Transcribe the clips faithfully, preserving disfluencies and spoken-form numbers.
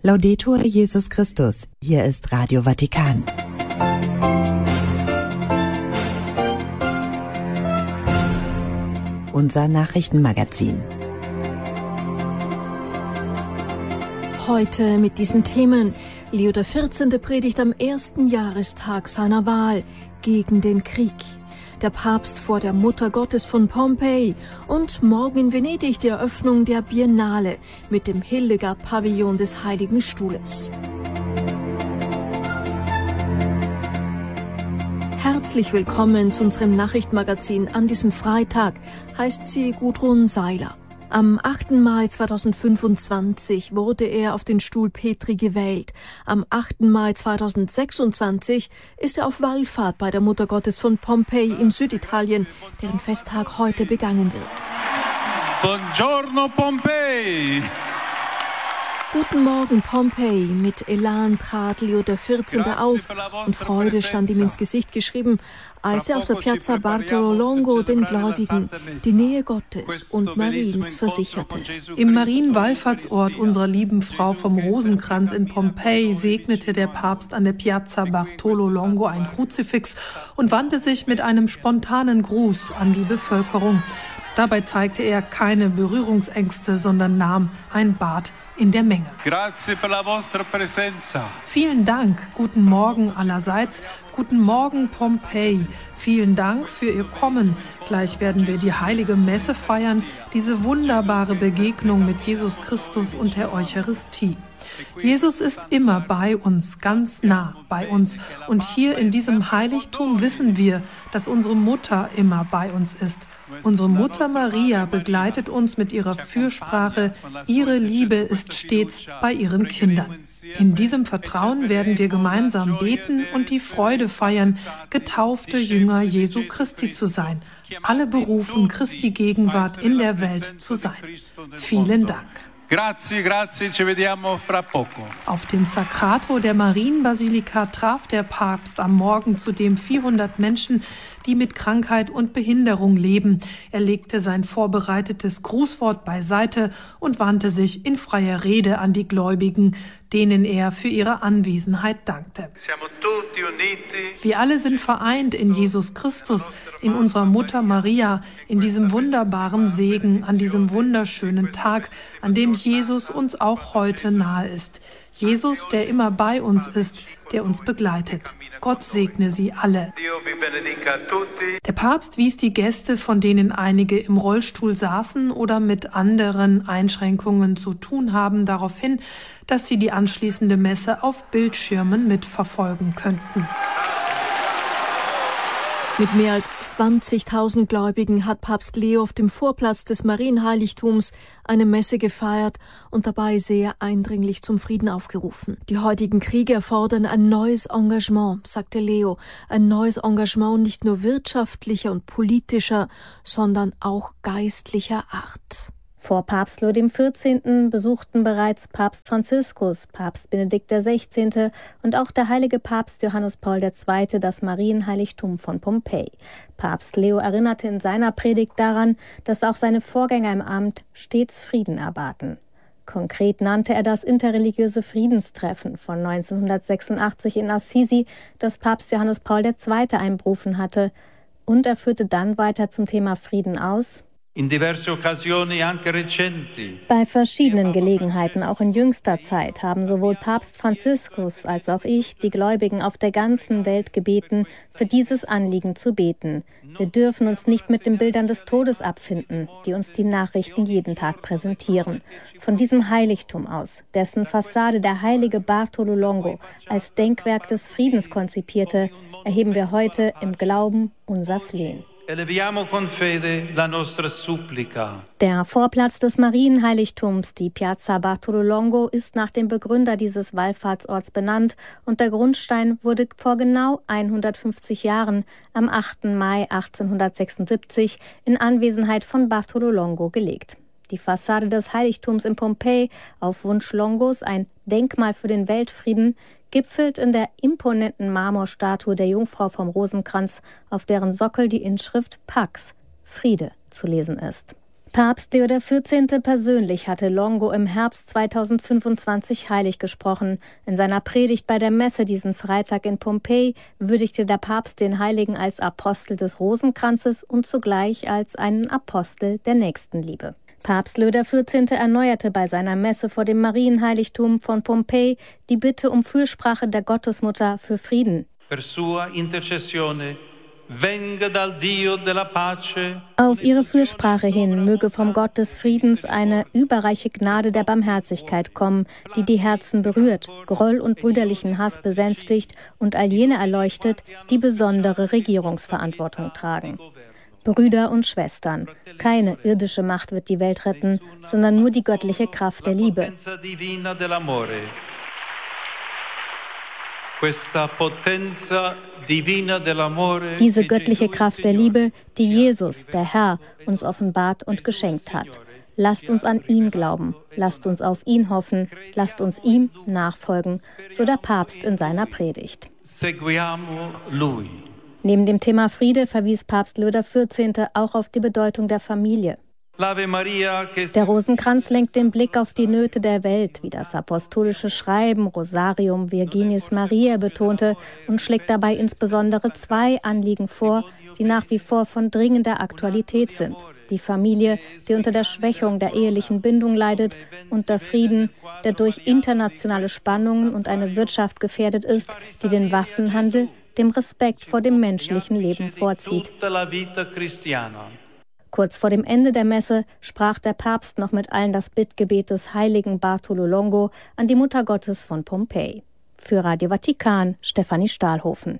Laudetur Jesus Christus. Hier ist Radio Vatikan. Unser Nachrichtenmagazin. Heute mit diesen Themen. Leo der vierzehnte predigt am ersten Jahrestag seiner Wahl gegen den Krieg. Der Papst vor der Mutter Gottes von Pompeji und morgen in Venedig die Eröffnung der Biennale mit dem Hildegard-Pavillon des Heiligen Stuhles. Herzlich willkommen zu unserem Nachrichtenmagazin an diesem Freitag, heißt sie Gudrun Seiler. Am achten Mai zweitausendfünfundzwanzig wurde er auf den Stuhl Petri gewählt. Am achten Mai zweitausendsechsundzwanzig ist er auf Wallfahrt bei der Mutter Gottes von Pompeji in Süditalien, deren Festtag heute begangen wird. Buongiorno Pompeji! Guten Morgen Pompeji. Mit Elan trat Leo der vierzehnte auf und Freude stand ihm ins Gesicht geschrieben, als er auf der Piazza Bartolo Longo den Gläubigen die Nähe Gottes und Mariens versicherte. Im Marienwallfahrtsort unserer lieben Frau vom Rosenkranz in Pompeji segnete der Papst an der Piazza Bartolo Longo ein Kruzifix und wandte sich mit einem spontanen Gruß an die Bevölkerung. Dabei zeigte er keine Berührungsängste, sondern nahm ein Bad in der Menge. Grazie per la vostra presenza. Vielen Dank, guten Morgen allerseits, guten Morgen Pompeji. Vielen Dank für Ihr Kommen. Gleich werden wir die heilige Messe feiern, diese wunderbare Begegnung mit Jesus Christus und der Eucharistie. Jesus ist immer bei uns, ganz nah bei uns. Und hier in diesem Heiligtum wissen wir, dass unsere Mutter immer bei uns ist. Unsere Mutter Maria begleitet uns mit ihrer Fürsprache. Ihre Liebe ist stets bei ihren Kindern. In diesem Vertrauen werden wir gemeinsam beten und die Freude feiern, getaufte Jünger Jesu Christi zu sein. Alle berufen, Christi Gegenwart in der Welt zu sein. Vielen Dank. Grazie, grazie, ci vediamo fra poco. Auf dem Sacrato der Marienbasilika traf der Papst am Morgen zudem vierhundert Menschen, die mit Krankheit und Behinderung leben. Er legte sein vorbereitetes Grußwort beiseite und wandte sich in freier Rede an die Gläubigen, denen er für ihre Anwesenheit dankte. Wir alle sind vereint in Jesus Christus, in unserer Mutter Maria, in diesem wunderbaren Segen, an diesem wunderschönen Tag, an dem Jesus uns auch heute nahe ist. Jesus, der immer bei uns ist, der uns begleitet. Gott segne sie alle. Der Papst wies die Gäste, von denen einige im Rollstuhl saßen oder mit anderen Einschränkungen zu tun haben, darauf hin, dass sie die anschließende Messe auf Bildschirmen mitverfolgen könnten. Mit mehr als zwanzigtausend Gläubigen hat Papst Leo auf dem Vorplatz des Marienheiligtums eine Messe gefeiert und dabei sehr eindringlich zum Frieden aufgerufen. Die heutigen Kriege erfordern ein neues Engagement, sagte Leo, ein neues Engagement nicht nur wirtschaftlicher und politischer, sondern auch geistlicher Art. Vor Papst Leo dem vierzehnten besuchten bereits Papst Franziskus, Papst Benedikt der sechzehnte und auch der heilige Papst Johannes Paul der zweite das Marienheiligtum von Pompeji. Papst Leo erinnerte in seiner Predigt daran, dass auch seine Vorgänger im Amt stets Frieden erbaten. Konkret nannte er das interreligiöse Friedenstreffen von neunzehnhundertsechsundachtzig in Assisi, das Papst Johannes Paul der zweite einberufen hatte. Und er führte dann weiter zum Thema Frieden aus: In diverse occasioni anche recenti. Bei verschiedenen Gelegenheiten, auch in jüngster Zeit, haben sowohl Papst Franziskus als auch ich die Gläubigen auf der ganzen Welt gebeten, für dieses Anliegen zu beten. Wir dürfen uns nicht mit den Bildern des Todes abfinden, die uns die Nachrichten jeden Tag präsentieren. Von diesem Heiligtum aus, dessen Fassade der heilige Bartolo Longo als Denkwerk des Friedens konzipierte, erheben wir heute im Glauben unser Flehen. Der Vorplatz des Marienheiligtums, die Piazza Bartolo Longo, ist nach dem Begründer dieses Wallfahrtsorts benannt und der Grundstein wurde vor genau hundertfünfzig Jahren am achten Mai achtzehnhundertsechsundsiebzig in Anwesenheit von Bartolo Longo gelegt. Die Fassade des Heiligtums in Pompeji, auf Wunsch Longos ein Denkmal für den Weltfrieden, gipfelt in der imponenten Marmorstatue der Jungfrau vom Rosenkranz, auf deren Sockel die Inschrift Pax, Friede, zu lesen ist. Papst Leo der vierzehnte. persönlich hatte Longo im Herbst zweitausendfünfundzwanzig heilig gesprochen. In seiner Predigt bei der Messe diesen Freitag in Pompeji würdigte der Papst den Heiligen als Apostel des Rosenkranzes und zugleich als einen Apostel der Nächstenliebe. Papst Leo der vierzehnte. erneuerte bei seiner Messe vor dem Marienheiligtum von Pompeji die Bitte um Fürsprache der Gottesmutter für Frieden. Per sua intercessione venga dal Dio della pace. Auf ihre Fürsprache hin möge vom Gott des Friedens eine überreiche Gnade der Barmherzigkeit kommen, die die Herzen berührt, Groll und brüderlichen Hass besänftigt und all jene erleuchtet, die besondere Regierungsverantwortung tragen. Brüder und Schwestern, keine irdische Macht wird die Welt retten, sondern nur die göttliche Kraft der Liebe. Diese göttliche Kraft der Liebe, die Jesus, der Herr, uns offenbart und geschenkt hat. Lasst uns an ihn glauben, lasst uns auf ihn hoffen, lasst uns ihm nachfolgen, so der Papst in seiner Predigt. Neben dem Thema Friede verwies Papst Leo der vierzehnte. auch auf die Bedeutung der Familie. Der Rosenkranz lenkt den Blick auf die Nöte der Welt, wie das apostolische Schreiben Rosarium Virginis Mariae betonte, und schlägt dabei insbesondere zwei Anliegen vor, die nach wie vor von dringender Aktualität sind. Die Familie, die unter der Schwächung der ehelichen Bindung leidet, und der Frieden, der durch internationale Spannungen und eine Wirtschaft gefährdet ist, die den Waffenhandel dem Respekt vor dem menschlichen Leben vorzieht. Kurz vor dem Ende der Messe sprach der Papst noch mit allen das Bittgebet des heiligen Bartolo Longo an die Mutter Gottes von Pompeji. Für Radio Vatikan, Stefanie Stahlhofen.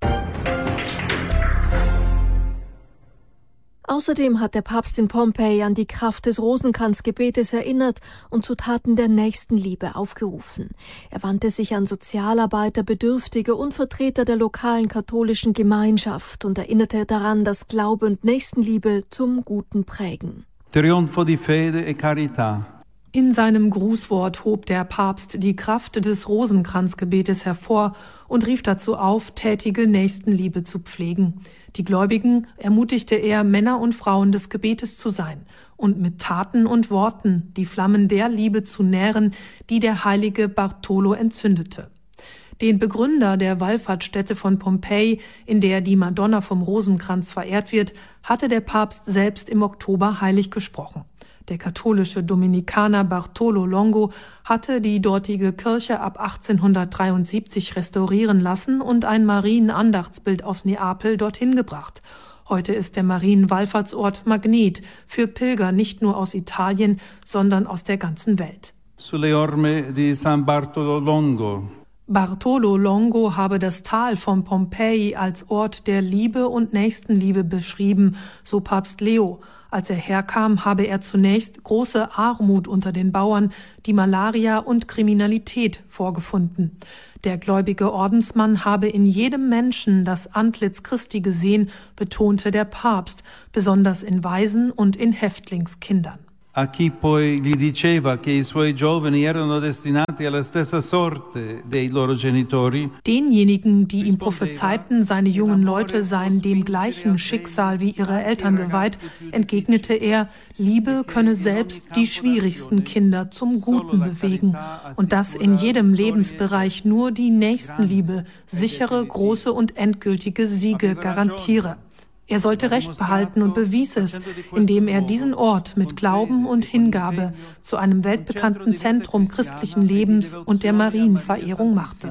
Außerdem hat der Papst in Pompeji an die Kraft des Rosenkranzgebetes erinnert und zu Taten der Nächstenliebe aufgerufen. Er wandte sich an Sozialarbeiter, Bedürftige und Vertreter der lokalen katholischen Gemeinschaft und erinnerte daran, dass Glaube und Nächstenliebe zum Guten prägen. Trionfo di fede e carità. In seinem Grußwort hob der Papst die Kraft des Rosenkranzgebetes hervor und rief dazu auf, tätige Nächstenliebe zu pflegen. Die Gläubigen ermutigte er, Männer und Frauen des Gebetes zu sein und mit Taten und Worten die Flammen der Liebe zu nähren, die der heilige Bartolo entzündete. Den Begründer der Wallfahrtsstätte von Pompeji, in der die Madonna vom Rosenkranz verehrt wird, hatte der Papst selbst im Oktober heilig gesprochen. Der katholische Dominikaner Bartolo Longo hatte die dortige Kirche ab achtzehnhundertdreiundsiebzig restaurieren lassen und ein Marienandachtsbild aus Neapel dorthin gebracht. Heute ist der Marienwallfahrtsort Magnet für Pilger nicht nur aus Italien, sondern aus der ganzen Welt. Sulle orme di San Bartolo Longo. Bartolo Longo habe das Tal von Pompeji als Ort der Liebe und Nächstenliebe beschrieben, so Papst Leo. Als er herkam, habe er zunächst große Armut unter den Bauern, die Malaria und Kriminalität vorgefunden. Der gläubige Ordensmann habe in jedem Menschen das Antlitz Christi gesehen, betonte der Papst, besonders in Waisen und in Häftlingskindern. A chi poi gli diceva che i suoi giovani erano destinati alla stessa sorte dei loro genitori. Denjenigen, die ihm prophezeiten, seine jungen Leute seien dem gleichen Schicksal wie ihre Eltern geweiht, entgegnete er, Liebe könne selbst die schwierigsten Kinder zum Guten bewegen und dass in jedem Lebensbereich nur die Nächstenliebe sichere, große und endgültige Siege garantiere. Er sollte Recht behalten und bewies es, indem er diesen Ort mit Glauben und Hingabe zu einem weltbekannten Zentrum christlichen Lebens und der Marienverehrung machte.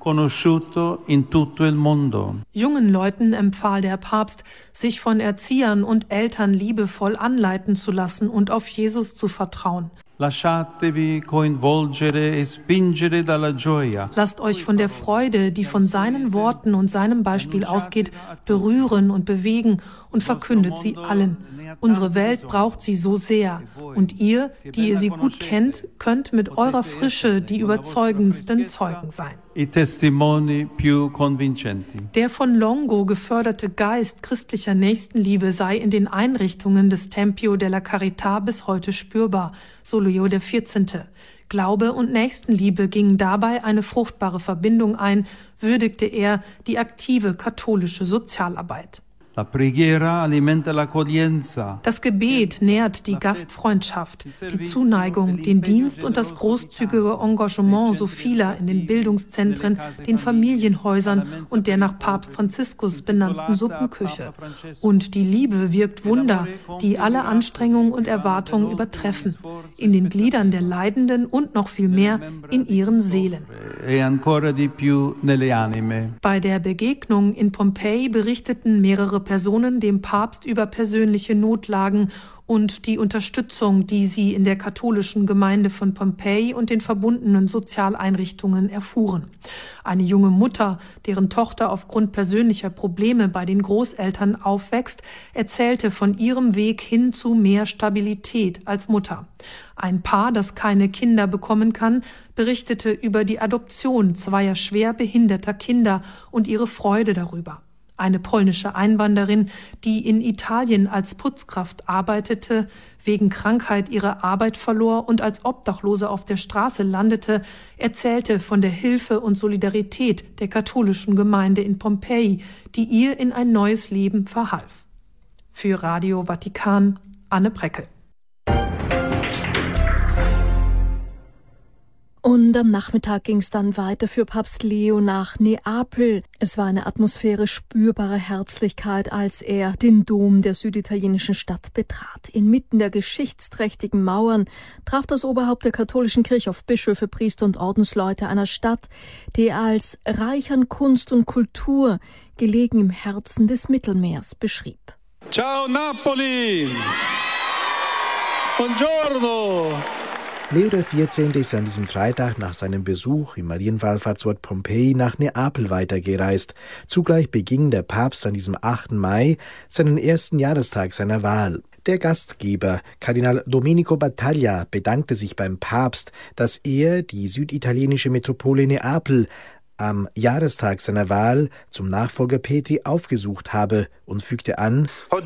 Jungen Leuten empfahl der Papst, sich von Erziehern und Eltern liebevoll anleiten zu lassen und auf Jesus zu vertrauen. Lasciatevi coinvolgere e spingere dalla gioia. Lasst euch von der Freude, die von seinen Worten und seinem Beispiel ausgeht, berühren und bewegen und verkündet sie allen. Unsere Welt braucht sie so sehr. Und ihr, die ihr sie gut kennt, könnt mit eurer Frische die überzeugendsten Zeugen sein. I testimoni più convincenti. Der von Longo geförderte Geist christlicher Nächstenliebe sei in den Einrichtungen des Tempio della Carità bis heute spürbar, so Leo der vierzehnte. Glaube und Nächstenliebe gingen dabei eine fruchtbare Verbindung ein, würdigte er die aktive katholische Sozialarbeit. Das Gebet nährt die Gastfreundschaft, die Zuneigung, den Dienst und das großzügige Engagement so vieler in den Bildungszentren, den Familienhäusern und der nach Papst Franziskus benannten Suppenküche. Und die Liebe wirkt Wunder, die alle Anstrengungen und Erwartungen übertreffen, in den Gliedern der Leidenden und noch viel mehr in ihren Seelen. Bei der Begegnung in Pompeji berichteten mehrere Personen dem Papst über persönliche Notlagen und die Unterstützung, die sie in der katholischen Gemeinde von Pompeji und den verbundenen Sozialeinrichtungen erfuhren. Eine junge Mutter, deren Tochter aufgrund persönlicher Probleme bei den Großeltern aufwächst, erzählte von ihrem Weg hin zu mehr Stabilität als Mutter. Ein Paar, das keine Kinder bekommen kann, berichtete über die Adoption zweier schwer behinderter Kinder und ihre Freude darüber. Eine polnische Einwanderin, die in Italien als Putzkraft arbeitete, wegen Krankheit ihre Arbeit verlor und als Obdachlose auf der Straße landete, erzählte von der Hilfe und Solidarität der katholischen Gemeinde in Pompeji, die ihr in ein neues Leben verhalf. Für Radio Vatikan, Anne Breckel. Und am Nachmittag ging es dann weiter für Papst Leo nach Neapel. Es war eine Atmosphäre spürbarer Herzlichkeit, als er den Dom der süditalienischen Stadt betrat. Inmitten der geschichtsträchtigen Mauern traf das Oberhaupt der katholischen Kirche auf Bischöfe, Priester und Ordensleute einer Stadt, die er als reich an Kunst und Kultur, gelegen im Herzen des Mittelmeers, beschrieb. Ciao Napoli! Buongiorno! Leo der vierzehnte. ist an diesem Freitag nach seinem Besuch im Marienwallfahrtsort Pompeji nach Neapel weitergereist. Zugleich beging der Papst an diesem achten Mai seinen ersten Jahrestag seiner Wahl. Der Gastgeber, Kardinal Domenico Battaglia, bedankte sich beim Papst, dass er die süditalienische Metropole Neapel am Jahrestag seiner Wahl zum Nachfolger Petri aufgesucht habe und fügte an: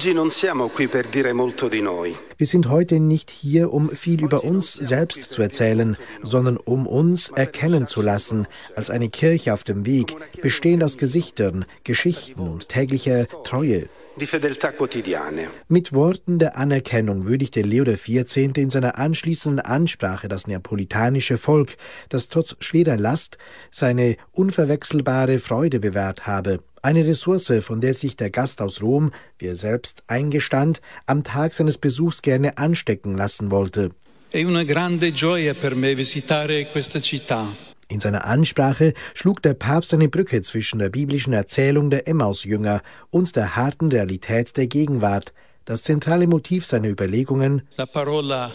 Wir sind heute nicht hier, um viel über uns selbst zu erzählen, sondern um uns erkennen zu lassen als eine Kirche auf dem Weg, bestehend aus Gesichtern, Geschichten und täglicher Treue. Mit Worten der Anerkennung würdigte Leo der vierzehnte. in seiner anschließenden Ansprache das neapolitanische Volk, das trotz schwerer Last seine unverwechselbare Freude bewahrt habe. Eine Ressource, von der sich der Gast aus Rom, wie er selbst eingestand, am Tag seines Besuchs gerne anstecken lassen wollte. È una grande gioia per me visitare questa città. In seiner Ansprache schlug der Papst eine Brücke zwischen der biblischen Erzählung der Emmaus-Jünger und der harten Realität der Gegenwart. Das zentrale Motiv seiner Überlegungen: La parola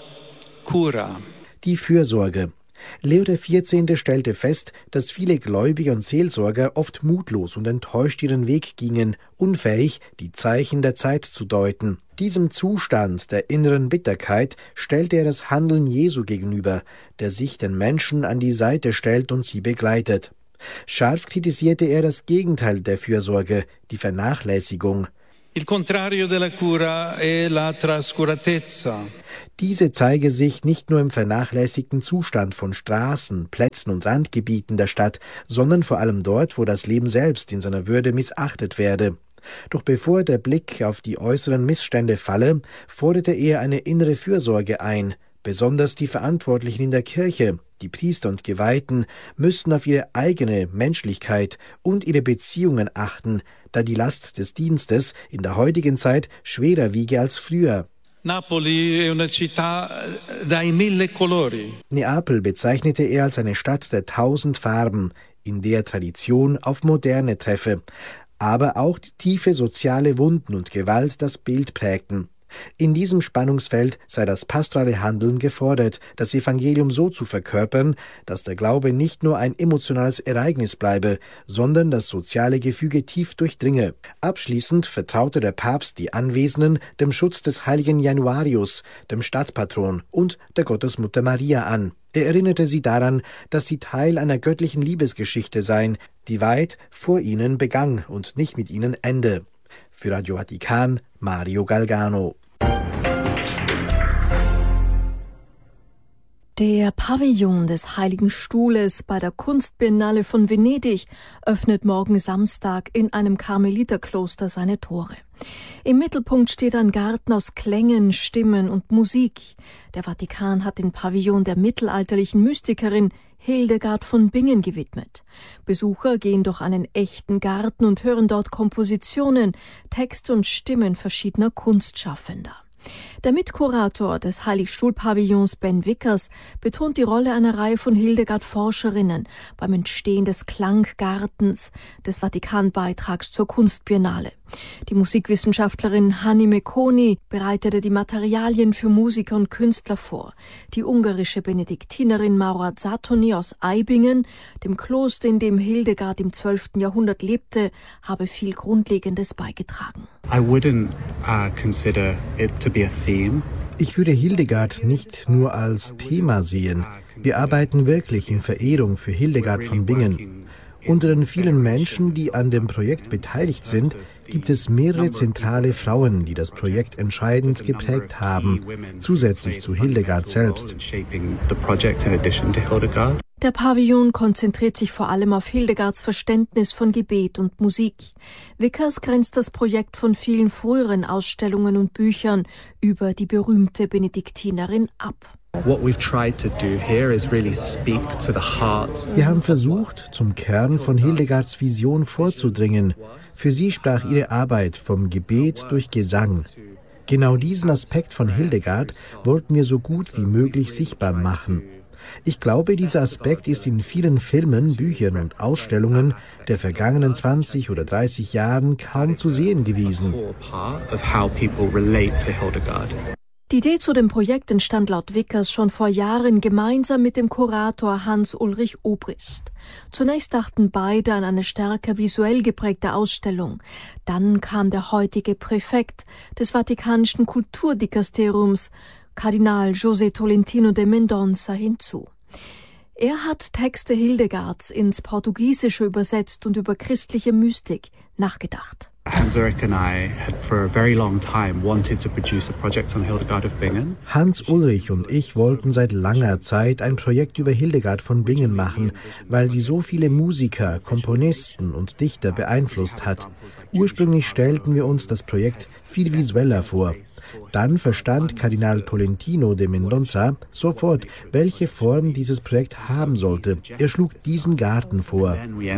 cura. Die Fürsorge. Leo der vierzehnte. stellte fest, dass viele Gläubige und Seelsorger oft mutlos und enttäuscht ihren Weg gingen, unfähig, die Zeichen der Zeit zu deuten. Diesem Zustand der inneren Bitterkeit stellte er das Handeln Jesu gegenüber, der sich den Menschen an die Seite stellt und sie begleitet. Scharf kritisierte er das Gegenteil der Fürsorge, die Vernachlässigung. Il contrario della cura è la trascuratezza. Diese zeige sich nicht nur im vernachlässigten Zustand von Straßen, Plätzen und Randgebieten der Stadt, sondern vor allem dort, wo das Leben selbst in seiner Würde missachtet werde. Doch bevor der Blick auf die äußeren Missstände falle, forderte er eine innere Fürsorge ein. Besonders die Verantwortlichen in der Kirche, die Priester und Geweihten, müssten auf ihre eigene Menschlichkeit und ihre Beziehungen achten, da die Last des Dienstes in der heutigen Zeit schwerer wiege als früher. Napoli è una città dai mille colori. Neapel bezeichnete er als eine Stadt der tausend Farben, in der Tradition auf Moderne treffe, aber auch die tiefe soziale Wunden und Gewalt das Bild prägten. In diesem Spannungsfeld sei das pastorale Handeln gefordert, das Evangelium so zu verkörpern, dass der Glaube nicht nur ein emotionales Ereignis bleibe, sondern das soziale Gefüge tief durchdringe. Abschließend vertraute der Papst die Anwesenden dem Schutz des heiligen Januarius, dem Stadtpatron, und der Gottesmutter Maria an. Er erinnerte sie daran, dass sie Teil einer göttlichen Liebesgeschichte seien, die weit vor ihnen begann und nicht mit ihnen ende. Für Radio Vatikan, Mario Galgano. Der Pavillon des Heiligen Stuhles bei der Kunstbiennale von Venedig öffnet morgen Samstag in einem Karmeliterkloster seine Tore. Im Mittelpunkt steht ein Garten aus Klängen, Stimmen und Musik. Der Vatikan hat den Pavillon der mittelalterlichen Mystikerin Hildegard von Bingen gewidmet. Besucher gehen durch einen echten Garten und hören dort Kompositionen, Texte und Stimmen verschiedener Kunstschaffender. Der Mitkurator des Heiligstuhl-Pavillons Ben Vickers betont die Rolle einer Reihe von Hildegard-Forscherinnen beim Entstehen des Klanggartens, des Vatikan-Beitrags zur Kunstbiennale. Die Musikwissenschaftlerin Hanni Mekoni bereitete die Materialien für Musiker und Künstler vor. Die ungarische Benediktinerin Maura Zatoni aus Aibingen, dem Kloster, in dem Hildegard im zwölften Jahrhundert lebte, habe viel Grundlegendes beigetragen. I wouldn't uh, consider it to be a theme. Ich würde Hildegard nicht nur als Thema sehen. Wir arbeiten wirklich in Verehrung für Hildegard von Bingen. Unter den vielen Menschen, die an dem Projekt beteiligt sind, gibt es mehrere zentrale Frauen, die das Projekt entscheidend geprägt haben, zusätzlich zu Hildegard selbst. Der Pavillon konzentriert sich vor allem auf Hildegards Verständnis von Gebet und Musik. Vickers grenzt das Projekt von vielen früheren Ausstellungen und Büchern über die berühmte Benediktinerin ab. Wir haben versucht, zum Kern von Hildegards Vision vorzudringen. Für sie sprach ihre Arbeit vom Gebet durch Gesang. Genau diesen Aspekt von Hildegard wollten wir so gut wie möglich sichtbar machen. Ich glaube, dieser Aspekt ist in vielen Filmen, Büchern und Ausstellungen der vergangenen zwanzig oder dreißig Jahren kaum zu sehen gewesen. Die Idee zu dem Projekt entstand laut Vickers schon vor Jahren gemeinsam mit dem Kurator Hans-Ulrich Obrist. Zunächst dachten beide an eine stärker visuell geprägte Ausstellung. Dann kam der heutige Präfekt des Vatikanischen Kulturdikasteriums, Kardinal José Tolentino de Mendonça, hinzu. Er hat Texte Hildegards ins Portugiesische übersetzt und über christliche Mystik nachgedacht. Hans-Ulrich and I had for a very long time wanted to produce a project on Hildegard of Bingen. Hans-Ulrich und ich wollten seit langer Zeit ein Projekt über Hildegard von Bingen machen, weil sie so viele Musiker, Komponisten und Dichter beeinflusst hat. Ursprünglich stellten wir uns das Projekt viel visueller vor. Dann verstand Kardinal Tolentino de Mendonça sofort, welche Form dieses Projekt haben sollte. Er schlug diesen Garten vor.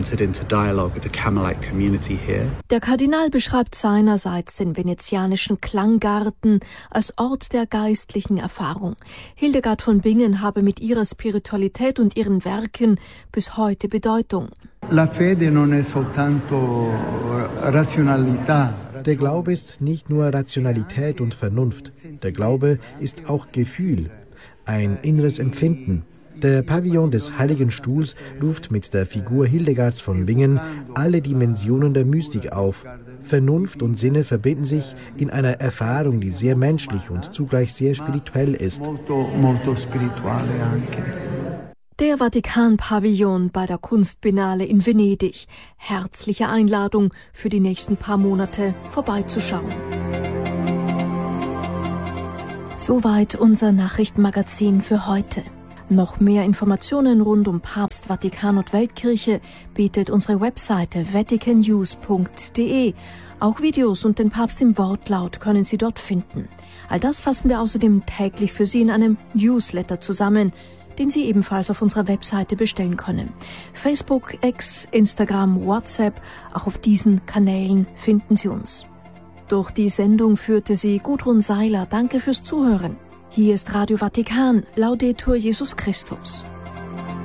Der Kardinal beschreibt seinerseits den venezianischen Klanggarten als Ort der geistlichen Erfahrung. Hildegard von Bingen habe mit ihrer Spiritualität und ihren Werken bis heute Bedeutung. La fede non è soltanto razionalità. Der Glaube ist nicht nur Rationalität und Vernunft. Der Glaube ist auch Gefühl, ein inneres Empfinden. Der Pavillon des Heiligen Stuhls ruft mit der Figur Hildegards von Bingen alle Dimensionen der Mystik auf. Vernunft und Sinne verbinden sich in einer Erfahrung, die sehr menschlich und zugleich sehr spirituell ist. Der Vatikan-Pavillon bei der Kunstbiennale in Venedig. Herzliche Einladung, für die nächsten paar Monate vorbeizuschauen. Soweit unser Nachrichtenmagazin für heute. Noch mehr Informationen rund um Papst, Vatikan und Weltkirche bietet unsere Webseite vatican news punkt de. Auch Videos und den Papst im Wortlaut können Sie dort finden. All das fassen wir außerdem täglich für Sie in einem Newsletter zusammen, den Sie ebenfalls auf unserer Webseite bestellen können. Facebook, X, Instagram, WhatsApp, auch auf diesen Kanälen finden Sie uns. Durch die Sendung führte sie Gudrun Seiler. Danke fürs Zuhören. Hier ist Radio Vatikan, Laudetur Jesus Christus.